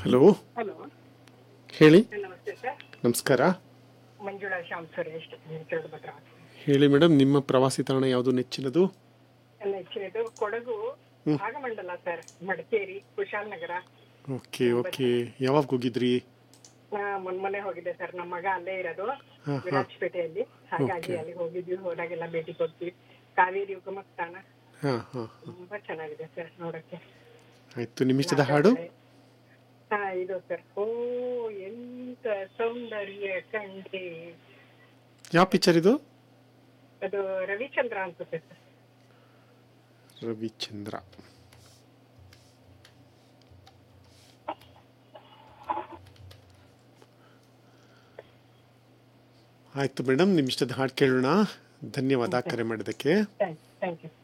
Hello, hello, ಹೇಳಿ. ನಮಸ್ತೆ sir. ನಮಸ್ಕಾರ. ಮಂಜುಳಾ ಶ್ಯಾಮ್ ಸುರೇಶ್ ಭದ್ರಾವತಿ. ಹೇಳಿ ಮೇಡಮ್, ನಿಮ್ಮ ಪ್ರವಾಸಿ ತಾಣ ಯಾವುದು ನೆಚ್ಚಿನದು? ಎಲ್ಲ ಹೆಚ್ಚಿನದು Kodagu, Bhagamandala sir, Madikeri, Kushalnagar. Okay okay. ಯಾವಾಗ ಹೋಗಿದ್ರಿ? ಮೊನ್ನೆ ಹೋಗಿದ್ದೆ ಸರ್. ನಮ್ಮ ಮಗ ಅಲ್ಲೇ ಇರೋದು, ಹಾಂ ಹಾಂ. ವಿರಾಜಪೇಟೆಯಲ್ಲಿ. ಹಾಗಾಗಿ ಓಕೆ. ಅಲ್ಲಿ ಹೋಗಿದ್ವಿ. ಹೋದಾಗೆಲ್ಲ ಭೇಟಿ ಕೊಡ್ತೀವಿ. ಕಾವೇರಿ ಉಗಮ ಸ್ಥಾನ ಹಾಂ ಹಾಂ ಹಾಂ. ತುಂಬಾ ಚೆನ್ನಾಗಿದೆ ಸರ್ ನೋಡಕ್ಕೆ. ಆಯಿತು, ನಿಮ್ಮಿಷ್ಟದ ಹಾಡು? ಇದು ಸರ್, ಓ ಎಂತ ಸೌಂದರ್ಯ ಕಂಡೆ. ಯಾವ ಪಿಕ್ಚರ್ ಇದು? ಅದು ರವಿಚಂದ್ರ ಅನ್ಸುತ್ತೆ ಸರ್. ರವಿಚಂದ್ರ. ಆಯಿತು ಮೇಡಮ್, ನಿಮ್ಮಿಷ್ಟದ ಹಾಡು ಕೇಳೋಣ. ಧನ್ಯವಾದ ಕರೆ ಮಾಡಿದ್ದಕ್ಕೆ. Thank you.